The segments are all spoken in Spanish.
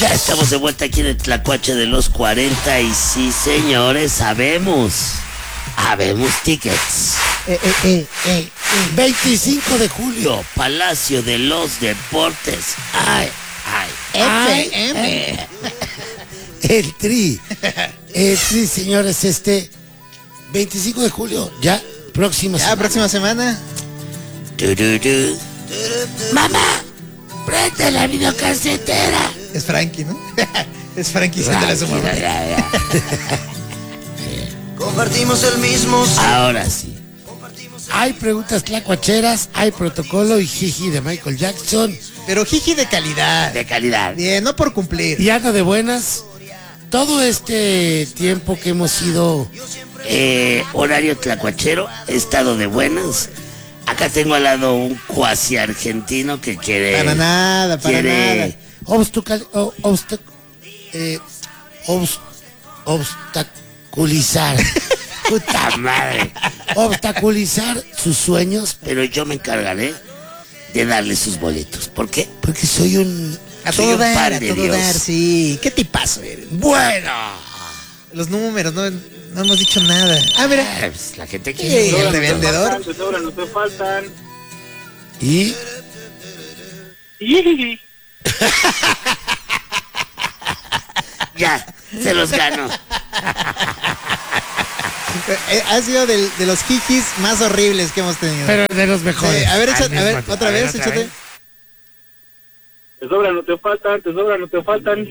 Ya estamos de vuelta aquí en el Tlacuache de los 40 y sí, señores, habemos tickets. 25 de julio, Palacio de los Deportes. FM. El Tri, señores, 25 de julio, ya próxima semana. Mamá, prende la videocasetera. Es Frankie, ¿no? Es Frankie dándole a su mamá. Compartimos el mismo. Ahora sí. Hay preguntas tlacuacheras, hay protocolo y jiji de Michael Jackson. Pero jiji de calidad. De calidad. Bien, no por cumplir. Y anda de buenas. Todo este tiempo que hemos sido horario tlacuachero, he estado de buenas. Acá tengo al lado un cuasi argentino que quiere... Para nada. Obstaculizar. Puta madre. Obstaculizar sus sueños, pero yo me encargaré de darle sus boletos. ¿Por qué? Porque soy un... A soy todo un dar, pan a de todo Dios. dar, sí. ¿Qué tipazo eres? Bueno. Los números, no hemos dicho nada. Ah, mira. Pues la gente Sí, quiere. el revendedor. No te faltan. Y... ya, se los gano. Ha sido de los jijis más horribles que hemos tenido. Pero de los mejores. Sí, a ver, otra vez, otra échate. vez. Te sobran, no te faltan.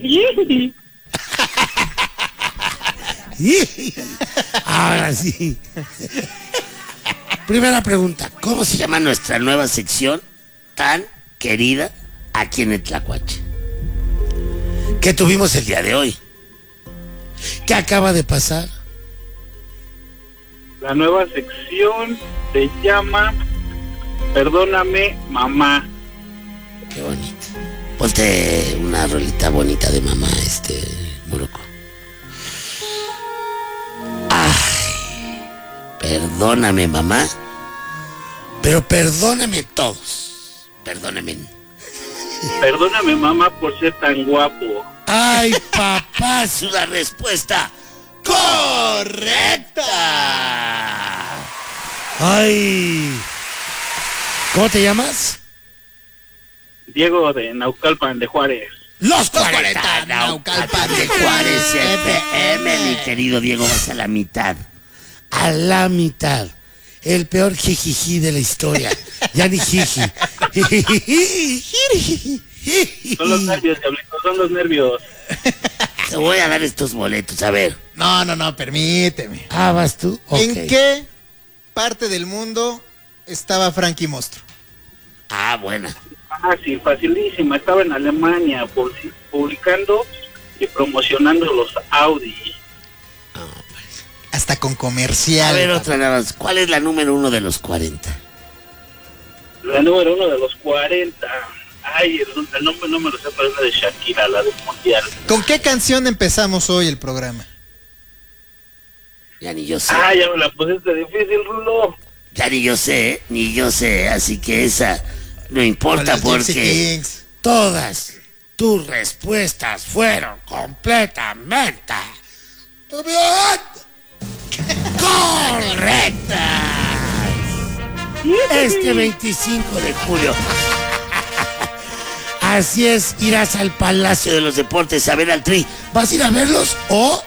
Ahora sí. Primera pregunta. ¿Cómo se llama nuestra nueva sección tan querida aquí en el Tlacuache? ¿Qué tuvimos el día de hoy? ¿Qué acaba de pasar? La nueva sección se llama Perdóname, mamá. Qué bonito. Ponte una rolita bonita de mamá, Morocco. Ay, perdóname, mamá. Pero perdóname todos. Perdóname. Perdóname, mamá, por ser tan guapo. Ay, papá, es una respuesta correcta. Ay. ¿Cómo te llamas? Diego de Naucalpan de Juárez. Los 40, Naucalpan de Juárez FM, mi querido Diego, vas a la mitad. A la mitad. El peor jijiji de la historia. Ya ni jiji. Son los nervios, Diablito, son los nervios. Te voy a dar estos boletos, a ver. No, permíteme. Ah, ¿vas tú? ¿En Ok. qué parte del mundo estaba Frankie Monstruo? Ah, buena. Ah, sí, facilísima. Estaba en Alemania publicando y promocionando los Audi. Hasta con comercial. A ver, otra nada más. ¿Cuál es la número 1 de los 40? La número 1 de los 40. Ay, el nombre no me lo sé, pero es la de Shakira, la del Mundial. ¿Con qué canción empezamos hoy el programa? Ya ni yo sé. Ah, ya me la pusiste difícil, Rulo. Ya ni yo sé. Así que esa no importa Con los Gypsy porque Kings. todas tus respuestas fueron completamente correctas. Este 25 de julio. Así es, irás al Palacio de los Deportes a ver al Tri. ¿Vas a ir a verlos o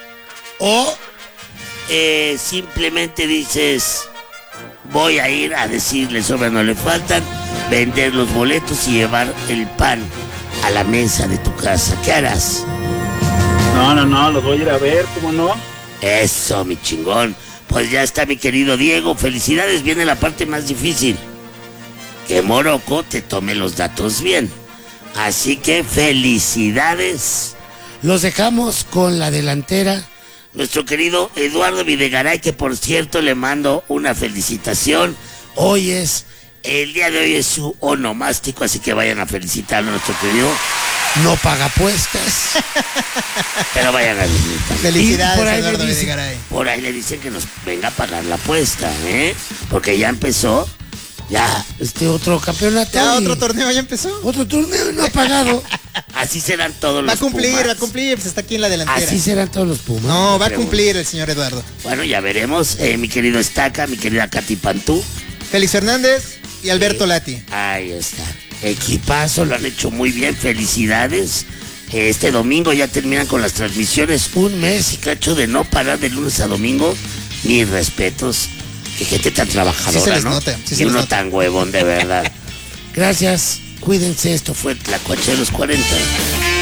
simplemente dices voy a ir a decirle sobra no le faltan, vender los boletos y llevar el pan a la mesa de tu casa? ¿Qué harás? No, los voy a ir a ver, ¿cómo no? Eso, mi chingón. Pues ya está, mi querido Diego. Felicidades, viene la parte más difícil. Que Morocco te tome los datos bien. Así que felicidades. Los dejamos con la delantera. Nuestro querido Eduardo Videgaray, que por cierto le mando una felicitación. El día de hoy es su onomástico, así que vayan a felicitarlo a nuestro querido. No paga apuestas, pero vayan a felicitarlo. Felicidades, Y por ahí Eduardo le dicen- Videgaray. Por ahí le dicen que nos venga a pagar la apuesta, ¿eh? Porque ya empezó Ya, otro campeonato. Ya y otro torneo ya empezó. otro torneo no ha pagado. Así serán todos Va los a cumplir, Pumas. va a cumplir, pues está aquí en la delantera. Así serán todos los Pumas. No, va a Pregunto. cumplir el señor Eduardo. Bueno, ya veremos, mi querido Estaca, mi querida Katy Pantú. Félix Fernández y Alberto Lati. Ahí está. Equipazo, lo han hecho muy bien, felicidades. Este domingo ya terminan con las transmisiones. Un mes y cacho de no parar de lunes a domingo. Mis respetos. Qué gente tan trabajadora, Sí se les ¿no? nota, sí se Y les uno nota. tan huevón, de verdad. Gracias. Cuídense, esto fue Tlacuache de los 40.